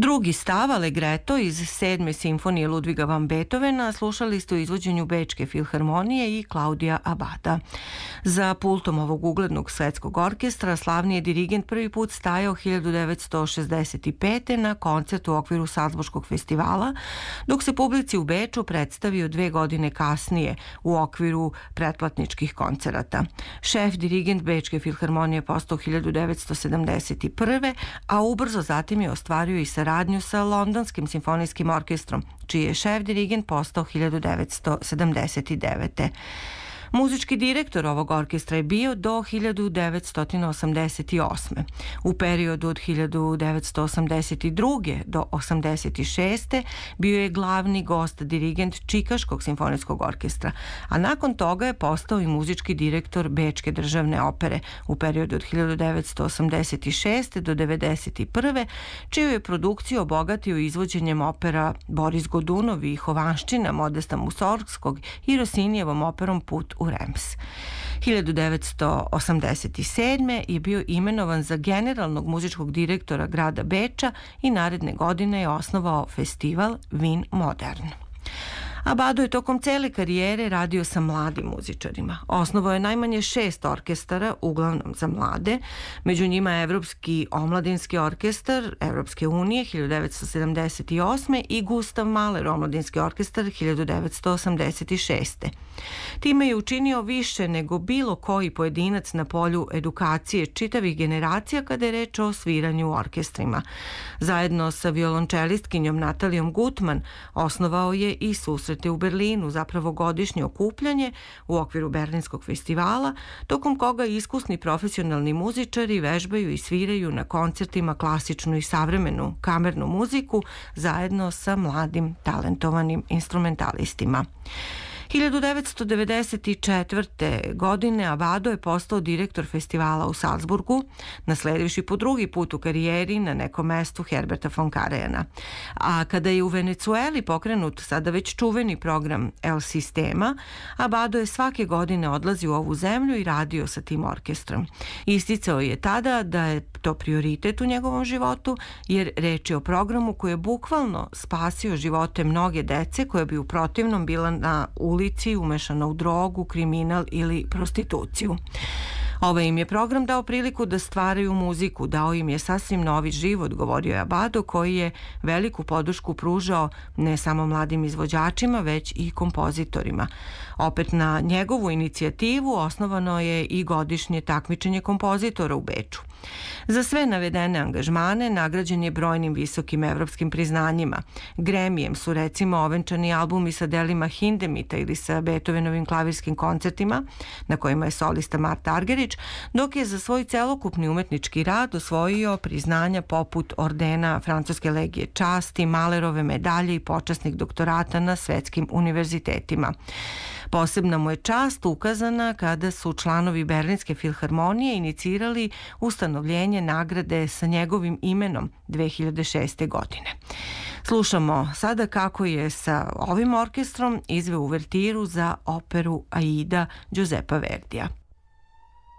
Drugi stav, Allegretto iz 7. simfonije Ludviga van Beethovena, slušali ste u izvođenju Bečke filharmonije i Klaudija Abada. Za pultom ovog uglednog svetskog orkestra slavni je dirigent prvi put stajao 1965. na koncertu u okviru Salzburškog festivala, dok se publici u Beču predstavio 2 godine kasnije u okviru pretplatničkih koncerata. Šef dirigent Bečke filharmonije postao 1971. a ubrzo zatim je ostvario i saradnju sa Londonskim simfonijskim orkestrom, čiji je šef dirigent postao 1979. Muzički direktor ovog orkestra je bio do 1988. U periodu od 1982. do 1986. bio je glavni gost dirigent Čikaškog simfonijskog orkestra, a nakon toga je postao i muzički direktor Bečke državne opere u periodu od 1986. do 1991. čiju je produkciju obogatio izvođenjem opera Boris Godunov i Hovanščina Modesta Musorgskog i Rosinijevom operom Put u Rems. 1987. je bio imenovan za generalnog muzičkog direktora grada Beča i naredne godine je osnovao festival Wien Modern. Abado je tokom cele karijere radio sa mladim muzičarima. Osnovao je najmanje 6 orkestara, uglavnom za mlade, među njima Evropski omladinski orkestar Evropske unije 1978. i Gustav Mahler omladinski orkestar 1986. Time je učinio više nego bilo koji pojedinac na polju edukacije čitavih generacija kada je reč o sviranju u orkestrima. Zajedno sa violončelistkinjom Natalijom Gutman osnovao je i susrete u Berlinu, zapravo godišnje okupljanje u okviru Berlinskog festivala, tokom koga iskusni profesionalni muzičari vežbaju i sviraju na koncertima klasičnu i savremenu kamernu muziku zajedno sa mladim talentovanim instrumentalistima. 1994. godine Abado je postao direktor festivala u Salzburgu, nasledivši po drugi put u karijeri na nekom mestu Herberta von Karajana. A kada je u Venecueli pokrenut sada već čuveni program El Sistema, Abado je svake godine odlazio u ovu zemlju i radio sa tim orkestrom. Isticao je tada da je to prioritet u njegovom životu, jer reč je o programu koji je bukvalno spasio živote mnoge dece koja bi u protivnom bila na ulici umešana u drogu, kriminal ili prostituciju. Ovaj im je program dao priliku da stvaraju muziku, dao im je sasvim novi život, govorio je Abado, koji je veliku podršku pružao ne samo mladim izvođačima, već i kompozitorima. Opet na njegovu inicijativu osnovano je i godišnje takmičenje kompozitora u Beču. Za sve navedene angažmane nagrađen je brojnim visokim evropskim priznanjima. Gremijem su recimo ovenčani albumi sa delima Hindemita ili sa Beethovenovim klavirskim koncertima, na kojima je solista Marta Argerich, dok je za svoj celokupni umetnički rad osvojio priznanja poput ordena Francuske legije časti, Mahlerove medalje i počasnih doktorata na svetskim univerzitetima. Posebna mu je čast ukazana kada su članovi Berlinske filharmonije inicirali ustanovljenje nagrade sa njegovim imenom 2006. godine. Slušamo sada kako je sa ovim orkestrom izveo uvertiru za operu Aida Giuseppa Verdija.